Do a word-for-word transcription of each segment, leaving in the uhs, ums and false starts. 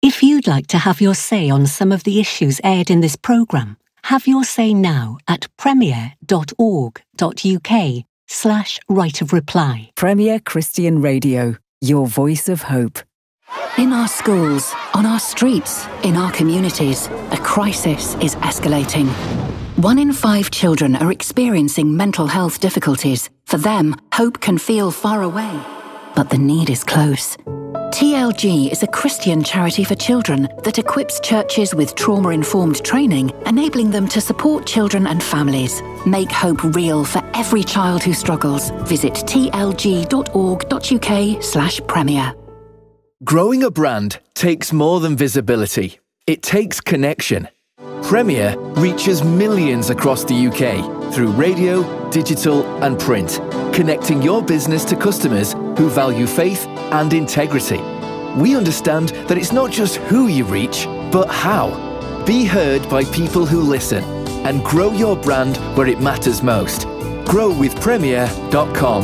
If you'd like to have your say on some of the issues aired in this programme, have your say now at premier.org.uk slash right of reply. Premier Christian Radio, your voice of hope. In our schools, on our streets, in our communities, a crisis is escalating. One in five children are experiencing mental health difficulties. For them, hope can feel far away, but the need is close. T L G is a Christian charity for children that equips churches with trauma-informed training, enabling them to support children and families. Make hope real for every child who struggles. Visit tlg.org.uk slash premier. Growing a brand takes more than visibility. It takes connection. Premier reaches millions across the U K through radio, digital and print, connecting your business to customers who value faith and integrity. We understand that it's not just who you reach, but how. Be heard by people who listen and grow your brand where it matters most. grow with premier dot com.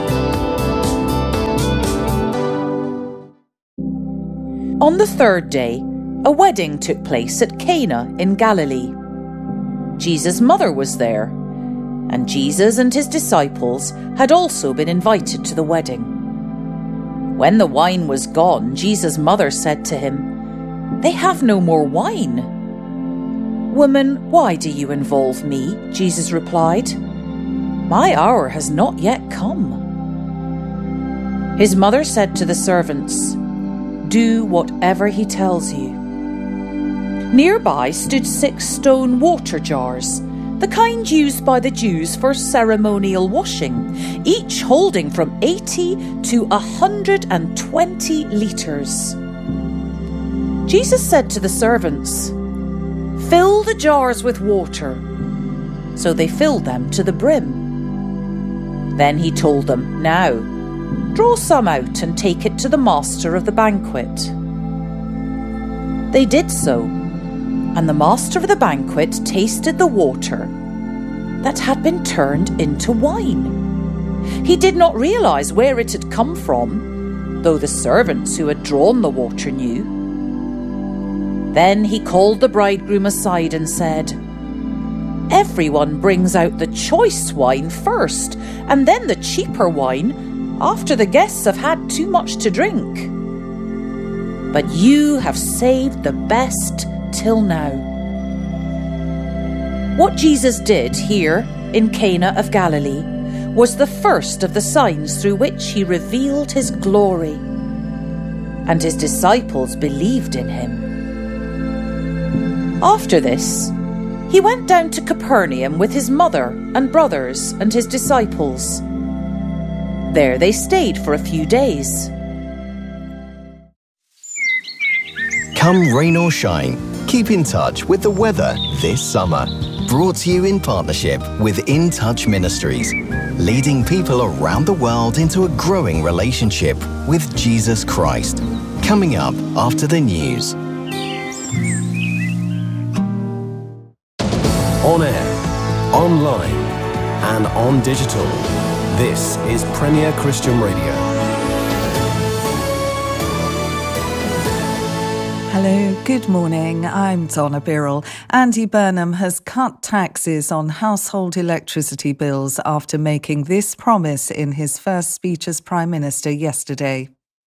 On the third day, a wedding took place at Cana in Galilee. Jesus' mother was there, and Jesus and his disciples had also been invited to the wedding. When the wine was gone, Jesus' mother said to him, "They have no more wine." "Woman, why do you involve me?" Jesus replied. "My hour has not yet come." His mother said to the servants, "Do whatever he tells you." Nearby stood six stone water jars, the kind used by the Jews for ceremonial washing, each holding from eighty to one hundred twenty litres. Jesus said to the servants, "Fill the jars with water." So they filled them to the brim. Then he told them, "Now, draw some out and take it to the master of the banquet." They did so, and the master of the banquet tasted the water that had been turned into wine. He did not realise where it had come from, though the servants who had drawn the water knew. Then he called the bridegroom aside and said, "Everyone brings out the choice wine first, and then the cheaper wine after the guests have had too much to drink. But you have saved the best till now." What Jesus did here in Cana of Galilee was the first of the signs through which he revealed his glory, and his disciples believed in him. After this, he went down to Capernaum with his mother and brothers and his disciples. There they stayed for a few days. Come rain or shine, keep in touch with the weather this summer. Brought to you in partnership with In Touch Ministries, leading people around the world into a growing relationship with Jesus Christ. Coming up after the news. On air, online, and on digital. This is Premier Christian Radio. Hello, good morning. I'm Donna Birrell. Andy Burnham has cut taxes on household electricity bills after making this promise in his first speech as Prime Minister yesterday.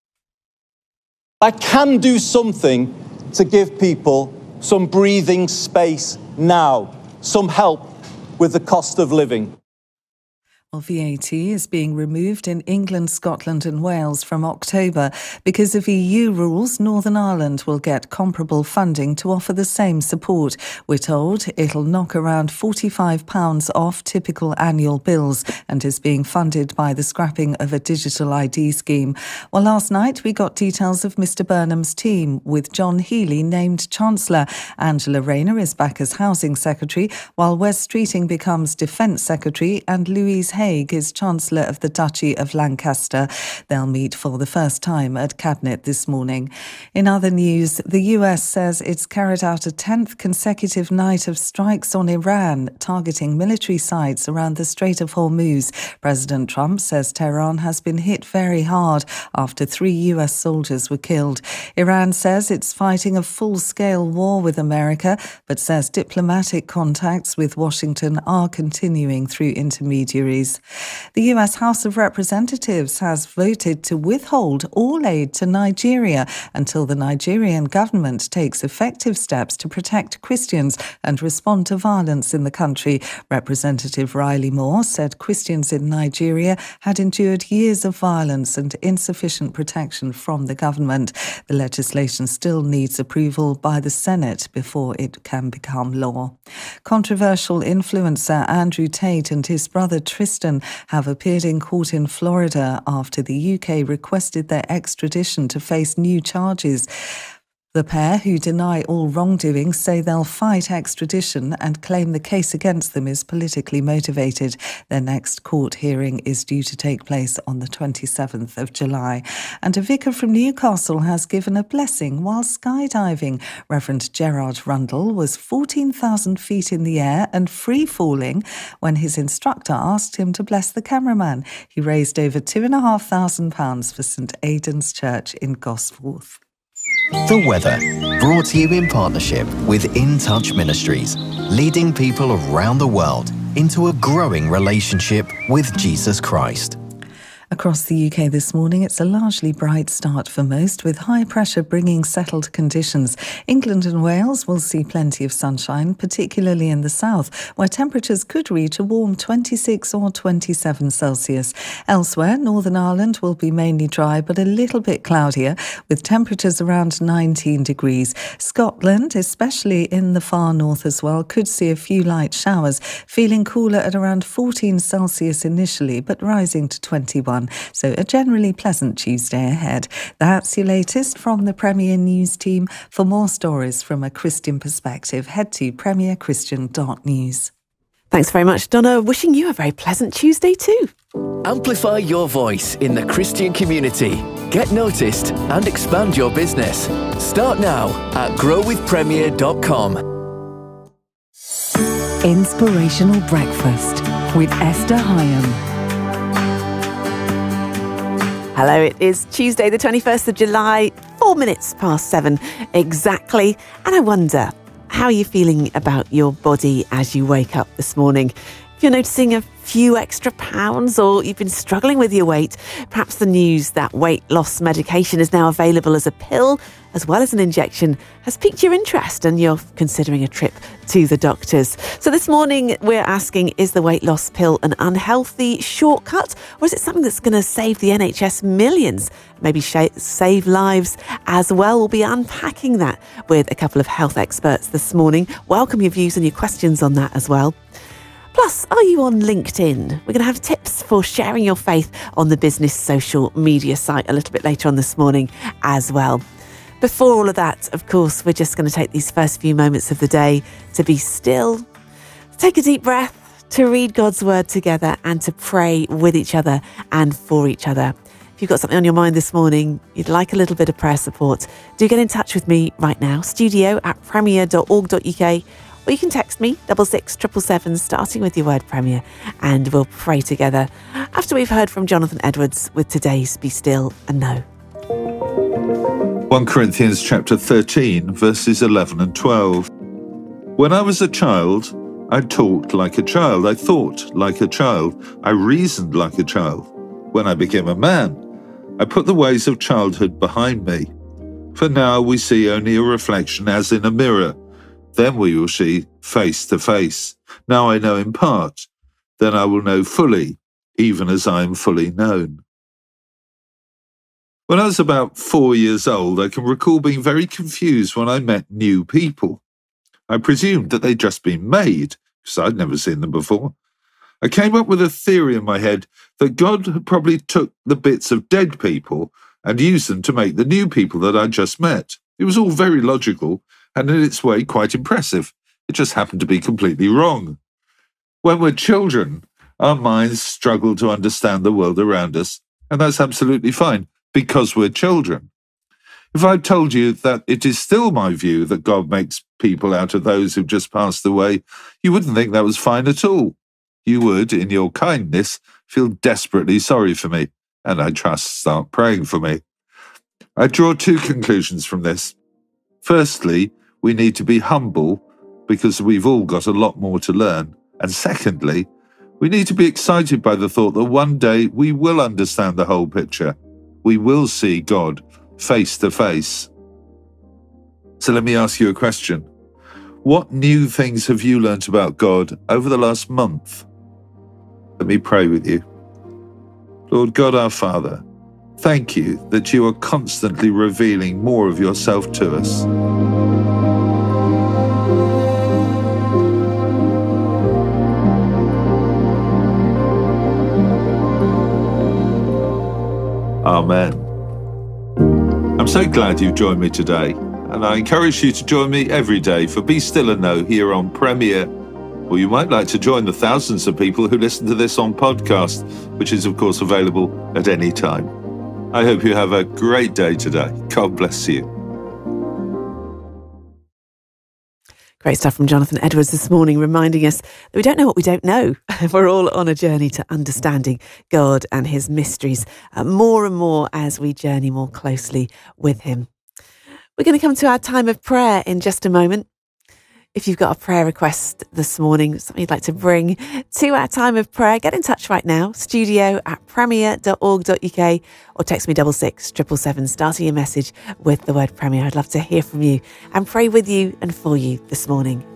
I can do something to give people some breathing space now, some help with the cost of living. Well, V A T is being removed in England, Scotland and Wales from October. Because of E U rules, Northern Ireland will get comparable funding to offer the same support. We're told it'll knock around forty-five pounds off typical annual bills and is being funded by the scrapping of a digital I D scheme. Well, last night we got details of Mr Burnham's team, with John Healey named Chancellor. Angela Rayner is back as Housing Secretary, while Wes Streeting becomes Defence Secretary and Louise Hay Hague is Chancellor of the Duchy of Lancaster. They'll meet for the first time at Cabinet this morning. In other news, the U S says it's carried out a tenth consecutive night of strikes on Iran, targeting military sites around the Strait of Hormuz. President Trump says Tehran has been hit very hard after three U S soldiers were killed. Iran says it's fighting a full-scale war with America, but says diplomatic contacts with Washington are continuing through intermediaries. The U S House of Representatives has voted to withhold all aid to Nigeria until the Nigerian government takes effective steps to protect Christians and respond to violence in the country. Representative Riley Moore said Christians in Nigeria had endured years of violence and insufficient protection from the government. The legislation still needs approval by the Senate before it can become law. Controversial influencer Andrew Tate and his brother Tristan have appeared in court in Florida after the U K requested their extradition to face new charges. The pair, who deny all wrongdoing, say they'll fight extradition and claim the case against them is politically motivated. Their next court hearing is due to take place on the twenty-seventh of July. And a vicar from Newcastle has given a blessing while skydiving. Reverend Gerard Rundle was fourteen thousand feet in the air and free-falling when his instructor asked him to bless the cameraman. He raised over two thousand five hundred pounds for St Aidan's Church in Gosforth. The weather, brought to you in partnership with In Touch Ministries, leading people around the world into a growing relationship with Jesus Christ. Across the U K this morning, it's a largely bright start for most, with high pressure bringing settled conditions. England and Wales will see plenty of sunshine, particularly in the south, where temperatures could reach a warm twenty-six or twenty-seven Celsius. Elsewhere, Northern Ireland will be mainly dry, but a little bit cloudier, with temperatures around nineteen degrees. Scotland, especially in the far north as well, could see a few light showers, feeling cooler at around fourteen Celsius initially, but rising to twenty-one. So a generally pleasant Tuesday ahead. That's your latest from the Premier News team. For more stories from a Christian perspective, head to premier christian dot news. Thanks very much, Donna. Wishing you a very pleasant Tuesday too. Amplify your voice in the Christian community. Get noticed and expand your business. Start now at grow with premier dot com. Inspirational Breakfast with Esther Hyam. Hello, it is Tuesday the twenty-first of July, four minutes past seven exactly. And I wonder, how are you feeling about your body as you wake up this morning? If you're noticing a few extra pounds or you've been struggling with your weight, perhaps the news that weight loss medication is now available as a pill as well as an injection has piqued your interest and you're considering a trip to the doctors. So this morning we're asking, is the weight loss pill an unhealthy shortcut, or is it something that's going to save the N H S millions, maybe sh- save lives as well? We'll be unpacking that with a couple of health experts this morning. Welcome your views and your questions on that as well. Plus, are you on LinkedIn? We're going to have tips for sharing your faith on the business social media site a little bit later on this morning as well. Before all of that, of course, we're just going to take these first few moments of the day to be still, to take a deep breath, to read God's word together and to pray with each other and for each other. If you've got something on your mind this morning, you'd like a little bit of prayer support, do get in touch with me right now, studio at premier dot org dot uk. Or you can text me, double six triple seven, starting with your word Premier, and we'll pray together after we've heard from Jonathan Edwards with today's Be Still and Know. First Corinthians chapter thirteen, verses eleven and twelve. When I was a child, I talked like a child, I thought like a child, I reasoned like a child. When I became a man, I put the ways of childhood behind me. For now we see only a reflection as in a mirror. Then we will see face to face. Now I know in part, then I will know fully, even as I am fully known. When I was about four years old, I can recall being very confused when I met new people. I presumed that they'd just been made, because I'd never seen them before. I came up with a theory in my head that God had probably took the bits of dead people and used them to make the new people that I'd just met. It was all very logical, and in its way quite impressive. It just happened to be completely wrong. When we're children, Our minds struggle to understand the world around us, and that's absolutely fine, because we're children. If I told you that it is still my view that God makes people out of those who've just passed away, you wouldn't think that was fine at all. You would, in your kindness, feel desperately sorry for me, and I trust start praying for me. I draw two conclusions from this. Firstly, we need to be humble because we've all got a lot more to learn. And secondly, we need to be excited by the thought that one day we will understand the whole picture. We will see God face to face. So let me ask you a question. What new things have you learnt about God over the last month? Let me pray with you. Lord God our Father, thank you that you are constantly revealing more of yourself to us. Amen. I'm so glad you've joined me today, and I encourage you to join me every day for Be Still and Know here on Premier. Or you might like to join the thousands of people who listen to this on podcast, which is of course available at any time. I hope you have a great day today. God bless you. Great stuff from Jonathan Edwards this morning, reminding us that we don't know what we don't know. We're all on a journey to understanding God and his mysteries uh, more and more as we journey more closely with him. We're going to come to our time of prayer in just a moment. If you've got a prayer request this morning, something you'd like to bring to our time of prayer, get in touch right now, studio at premier dot org dot uk, or text me double six, triple seven, starting your message with the word Premier. I'd love to hear from you and pray with you and for you this morning.